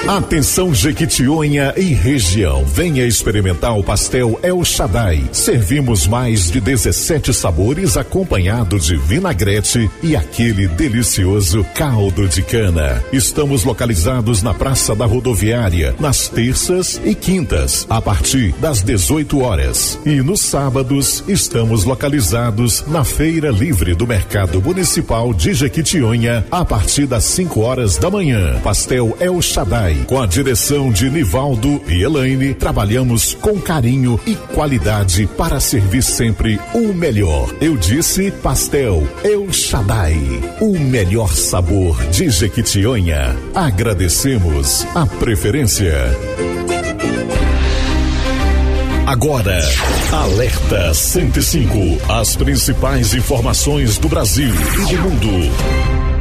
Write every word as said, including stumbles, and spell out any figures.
Atenção Jequitinhonha e região, venha experimentar o pastel El Shaddai. Servimos mais de dezessete sabores acompanhado de vinagrete e aquele delicioso caldo de cana. Estamos localizados na Praça da Rodoviária, nas terças e quintas, a partir das dezoito horas. E nos sábados, estamos localizados na Feira Livre do Mercado Municipal de Jequitinhonha, a partir das cinco horas da manhã. Pastel El Shaddai, com a direção de Nivaldo e Elaine, trabalhamos com carinho e qualidade para servir sempre o melhor. Eu disse Pastel El Shaddai, o melhor sabor de Jequitinhonha. Agradecemos a preferência. Agora, Alerta cento e cinco, as principais informações do Brasil e do mundo.